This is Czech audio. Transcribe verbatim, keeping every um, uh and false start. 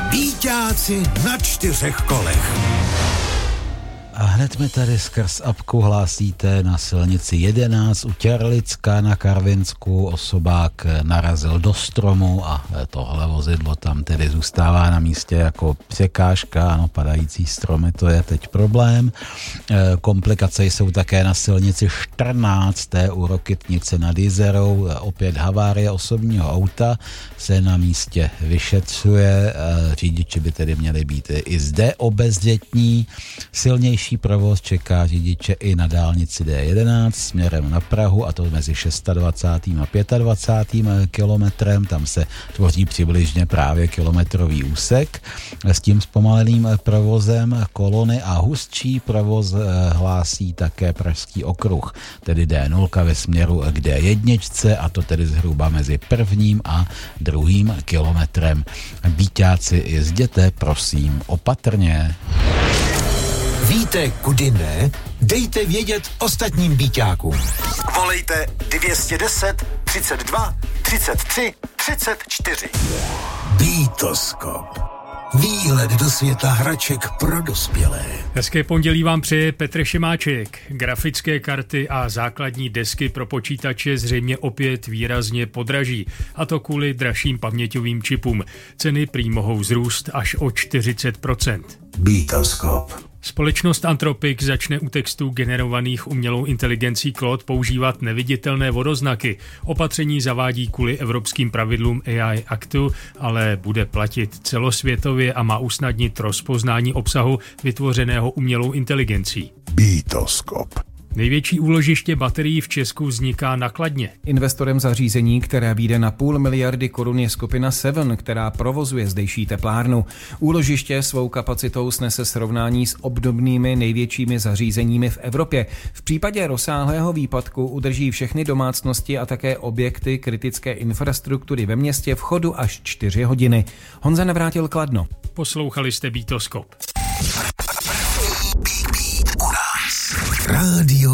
Bíťáci na čtyřech kolech. A hned mi tady skrz apku hlásíte na silnici jedenáct u Těrlicka na Karvinsku. Osobák narazil do stromu a tohle vozidlo tam tedy zůstává na místě jako překážka. Ano, padající stromy, to je teď problém. Komplikace jsou také na silnici čtrnáct u Rokytnice nad Jizerou. Opět havárie osobního auta se na místě vyšetřuje. Řidiči by tedy měli být i zde obezřetní. Silnější provoz čeká řidiče i na dálnici D jedenáct směrem na Prahu, a to mezi dvacátým šestým a dvacátým pátým kilometrem. Tam se tvoří přibližně právě kilometrový úsek s tím zpomaleným provozem kolony, a hustší provoz hlásí také Pražský okruh, tedy D nula ve směru k D jedna, a to tedy zhruba mezi prvním a druhým kilometrem. Bíťáci, jezděte prosím opatrně. Víte, kudy ne? Dejte vědět ostatním bíťákům. Volejte dvě stě deset, třicet dva, třicet tři, třicet čtyři. Bítoskop. Výhled do světa hraček pro dospělé. Hezké pondělí vám přeje Petr Šimáček. Grafické karty a základní desky pro počítače zřejmě opět výrazně podraží, a to kvůli dražším paměťovým čipům. Ceny prý mohou vzrůst až o čtyřicet procent. Bítoskop. Společnost Anthropic začne u textů generovaných umělou inteligencí Claude používat neviditelné vodoznaky. Opatření zavádí kvůli evropským pravidlům A I Actu, ale bude platit celosvětově a má usnadnit rozpoznání obsahu vytvořeného umělou inteligencí. Bítoskop. Největší úložiště baterií v Česku vzniká na Kladně. Investorem zařízení, které vyjde na půl miliardy korun, je skupina Seven, která provozuje zdejší teplárnu. Úložiště svou kapacitou snese srovnání s obdobnými největšími zařízeními v Evropě. V případě rozsáhlého výpadku udrží všechny domácnosti a také objekty kritické infrastruktury ve městě v chodu až čtyři hodiny. Honza Navrátil, Kladno. Poslouchali jste Bítoskop. Rádio